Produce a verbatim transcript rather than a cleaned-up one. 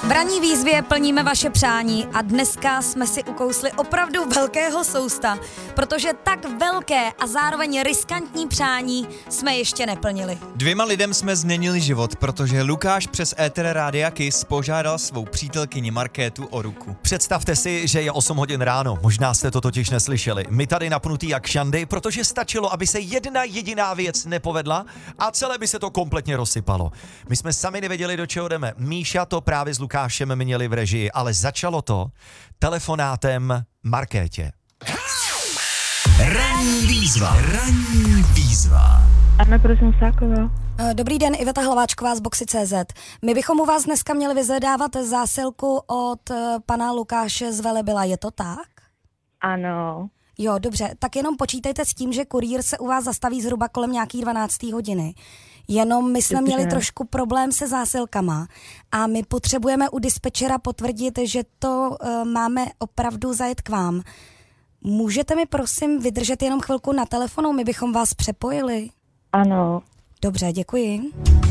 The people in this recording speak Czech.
V ranní výzvě plníme vaše přání a dneska jsme si ukousli opravdu velkého sousta, protože tak velké a zároveň riskantní přání jsme ještě neplnili. Dvěma lidem jsme změnili život, protože Lukáš přes éter Rádia Kiss požádal svou přítelkyni Markétu o ruku. Představte si, že je osm hodin ráno, možná jste to totiž neslyšeli. My tady napnutý jak šandy, protože stačilo, aby se jedna jediná věc nepovedla a celé by se to kompletně rozsypalo. My jsme sami nevěděli, do čeho jdeme. Míša to právě s Lukášem měli v režii, ale začalo to telefonátem Markétě. Ranní výzva. Ranní výzva. Anna Krosnusáková. Dobrý den, Iveta Hlaváčková z Boxy tečka cé zet. My bychom u vás dneska měli vyzvedávat zásilku od eh, pana Lukáše z Velebila, je to tak? Ano. Jo, dobře, tak jenom počítejte s tím, že kurýr se u vás zastaví zhruba kolem nějaký dvanácté hodiny. Jenom my jsme Dobře. měli trošku problém se zásilkama a my potřebujeme u dispečera potvrdit, že to uh, máme opravdu zajet k vám. Můžete mi prosím vydržet jenom chvilku na telefonu, my bychom vás přepojili? Ano. Dobře, děkuji.